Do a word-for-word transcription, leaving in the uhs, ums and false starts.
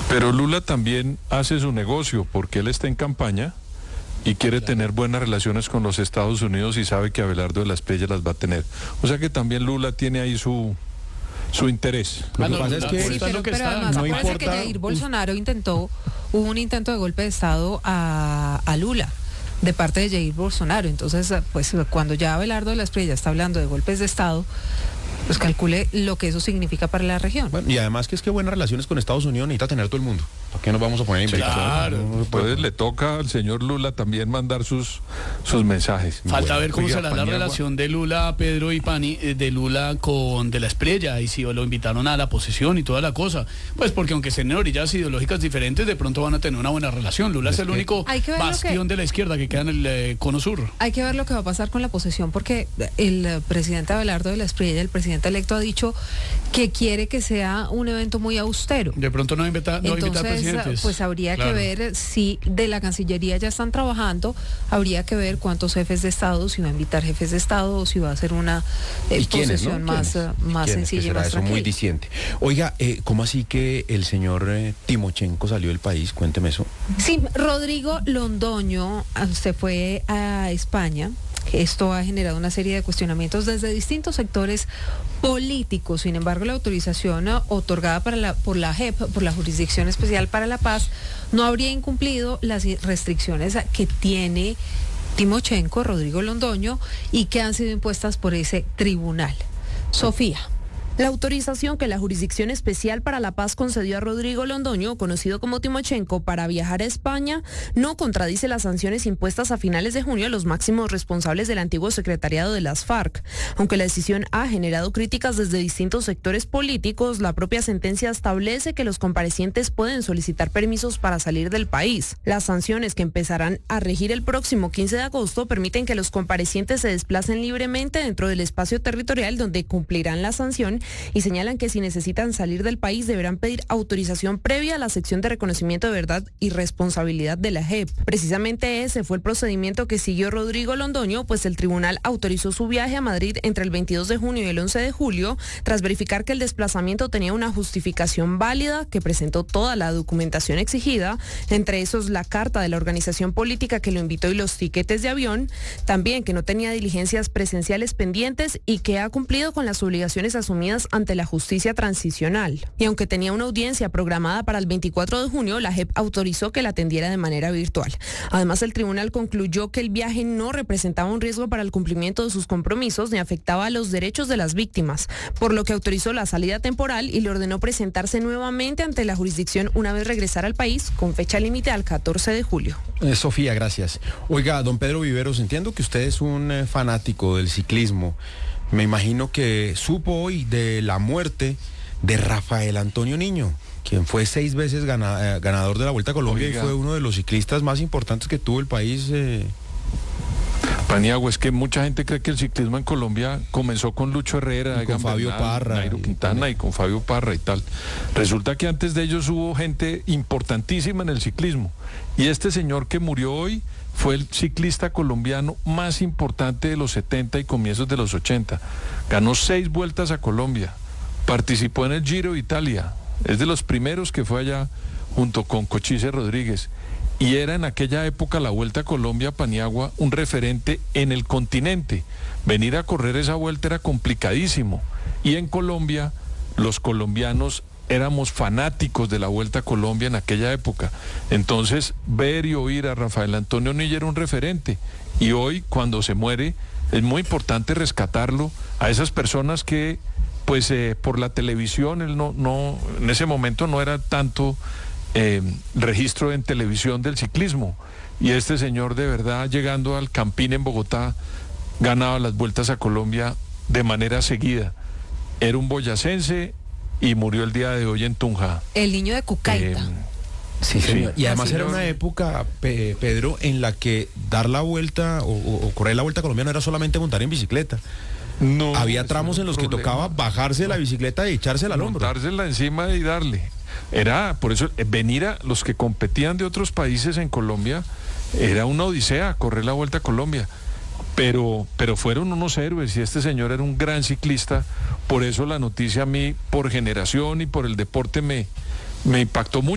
Pero Lula también hace su negocio porque él está en campaña y quiere tener buenas relaciones con los Estados Unidos y sabe que Abelardo de la Espriella las va a tener. O sea que también Lula tiene ahí su su interés. Lo que pasa es que sí, pero, pero además no acuérdese importa. que Jair Bolsonaro intentó, hubo un intento de golpe de Estado a, a Lula de parte de Jair Bolsonaro. Entonces, pues cuando ya Abelardo de la Espriella está hablando de golpes de Estado, pues calcule lo que eso significa para la región. Bueno, y además que es que buenas relaciones con Estados Unidos necesita tener todo el mundo. ¿Por qué nos vamos a poner a inventar? Claro, pues le toca al señor Lula también mandar sus, sus mensajes. Falta Bueno, ver cómo oiga, será la Paniagua. relación de Lula, Pedro y Pani, eh, de Lula con de la Espriella, y si lo invitaron a la posesión y toda la cosa. Pues porque aunque estén en orillas ideológicas diferentes, de pronto van a tener una buena relación. Lula es, es el único bastión que, de la izquierda que queda en el eh, cono sur. Hay que ver lo que va a pasar con la posesión, porque el eh, presidente Abelardo de la Espriella, el presidente electo, ha dicho que quiere que sea un evento muy austero. De pronto no invita, no Entonces, invita presidentes. pues habría claro. que ver si de la Cancillería ya están trabajando, habría que ver cuántos jefes de Estado, si va a invitar jefes de Estado o si va a ser una eh, posesión ¿no? más, uh, más sencilla y más eso tranquila. Muy diciente. Oiga, eh, ¿cómo así que el señor eh, Timochenko salió del país? Cuénteme eso. Sí, Rodrigo Londoño se fue a España. Esto ha generado una serie de cuestionamientos desde distintos sectores políticos. Sin embargo, la autorización otorgada para la, por la J E P, por la Jurisdicción Especial para la Paz, no habría incumplido las restricciones que tiene Timochenko, Rodrigo Londoño, y que han sido impuestas por ese tribunal. Sofía. La autorización que la Jurisdicción Especial para la Paz concedió a Rodrigo Londoño, conocido como Timochenko, para viajar a España, no contradice las sanciones impuestas a finales de junio a los máximos responsables del antiguo secretariado de las FARC. Aunque la decisión ha generado críticas desde distintos sectores políticos, la propia sentencia establece que los comparecientes pueden solicitar permisos para salir del país. Las sanciones, que empezarán a regir el próximo quince de agosto, permiten que los comparecientes se desplacen libremente dentro del espacio territorial donde cumplirán la sanción, y señalan que si necesitan salir del país deberán pedir autorización previa a la sección de reconocimiento de verdad y responsabilidad de la J E P. Precisamente ese fue el procedimiento que siguió Rodrigo Londoño, pues el tribunal autorizó su viaje a Madrid entre el veintidós de junio y el once de julio, tras verificar que el desplazamiento tenía una justificación válida, que presentó toda la documentación exigida, entre esos la carta de la organización política que lo invitó y los tiquetes de avión, también que no tenía diligencias presenciales pendientes y que ha cumplido con las obligaciones asumidas ante la justicia transicional. Y aunque tenía una audiencia programada para el veinticuatro de junio, la J E P autorizó que la atendiera de manera virtual. Además, el tribunal concluyó que el viaje no representaba un riesgo para el cumplimiento de sus compromisos ni afectaba a los derechos de las víctimas, por lo que autorizó la salida temporal y le ordenó presentarse nuevamente ante la jurisdicción una vez regresara al país, con fecha límite al catorce de julio. Eh, Sofía, gracias. Oiga, don Pedro Viveros, entiendo que usted es un eh, fanático del ciclismo. Me imagino que supo hoy de la muerte de Rafael Antonio Niño, quien fue seis veces gana, eh, ganador de la Vuelta a Colombia. Oiga. Y fue uno de los ciclistas más importantes que tuvo el país. Eh. Paniagua, es que mucha gente cree que el ciclismo en Colombia comenzó con Lucho Herrera, y con Fabio Bernal, Parra, Nairo Quintana y, y con Fabio Parra y tal. Resulta que antes de ellos hubo gente importantísima en el ciclismo. Y este señor que murió hoy fue el ciclista colombiano más importante de los setenta y comienzos de los ochenta. Ganó seis vueltas a Colombia. Participó en el Giro de Italia. Es de los primeros que fue allá junto con Cochise Rodríguez. Y era en aquella época la Vuelta a Colombia, Paniagua, un referente en el continente. Venir a correr esa vuelta era complicadísimo. Y en Colombia, los colombianos éramos fanáticos de la Vuelta a Colombia en aquella época. Entonces, ver y oír a Rafael Antonio Niño era un referente. Y hoy, cuando se muere, es muy importante rescatarlo a esas personas que, pues, eh, por la televisión, él no, no, en ese momento no era tanto eh, registro en televisión del ciclismo. Y este señor, de verdad, llegando al Campín en Bogotá, ganaba las Vueltas a Colombia de manera seguida. Era un boyacense y murió el día de hoy en Tunja. El niño de Cucaita. Eh, sí, señor. Y además era una época, Pe- Pedro, en la que dar la vuelta o, o correr la Vuelta a Colombia no era solamente montar en bicicleta. No, había tramos en los problema. que tocaba bajarse de la bicicleta y echársela al hombro. Montársela encima y darle. Era, por eso, venir a los que competían de otros países en Colombia, era una odisea correr la Vuelta a Colombia. Pero, pero fueron unos héroes y este señor era un gran ciclista. Por eso la noticia a mí, por generación y por el deporte, me, me impactó mucho.